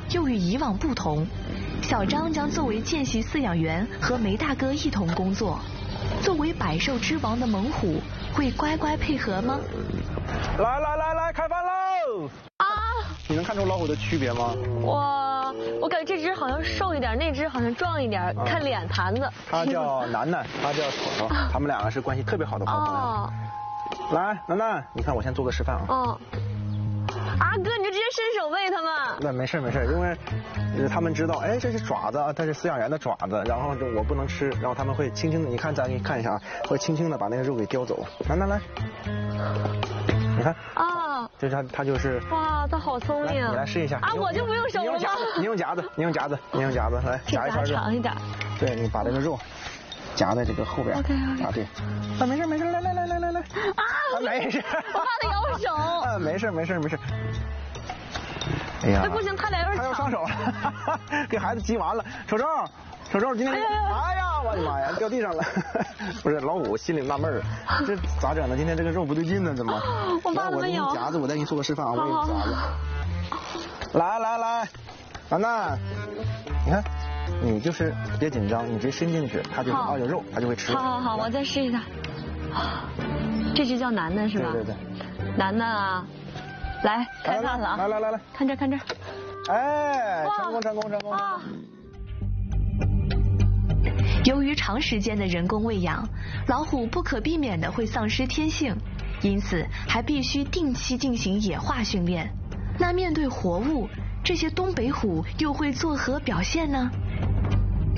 又与以往不同。小张将作为见习饲养员和梅大哥一同工作。作为百兽之王的猛虎，会乖乖配合吗？ 来，开饭喽！ 啊！ 你能看出老虎的区别吗？ 我感觉这只好像瘦一点，那只好像壮一点，看脸盘子。 他叫楠楠，他叫丑丑，他们两个是关系特别好的好朋友。来，楠楠，你看我先做个示范啊。 啊哥，你就直接伸手喂他们。 那没事，因为他们知道，哎，这是爪子，它是饲养员的爪子，然后我不能吃，然后他们会轻轻的，你看咱给你看一下啊，会轻轻的把那个肉给叼走。来，你看。就是他就是。 哇，他好聪明。 你来试一下。 啊，我就不用手了吗？ 你用夹子，来夹一圈肉。 长一点。 对，你把这个肉夹在这个后边。 OK。 啊，对。啊，没事，来。 啊， 没事。 我怕他咬手。 啊，没事。哎呀， 那不行，他俩要上手了，给孩子急完了。丑丑，今天，哎呀，我的妈呀，掉地上了。不是，老虎心里纳闷儿，这咋整呢？今天这个肉不对劲呢，怎么？ 我怕他们咬。 夹子，我再给你做个示范啊，我给你夹子。来，楠楠，你看，你就是别紧张，你直接伸进去，它就有肉，它就会吃。 好，我再试一下。这只叫楠楠是吧？ 对。 楠楠啊，来开饭了啊！ 来， 看这。 哎，成功！ 由于长时间的人工喂养，老虎不可避免的会丧失天性，因此还必须定期进行野化训练。那面对活物，这些东北虎又会作何表现呢？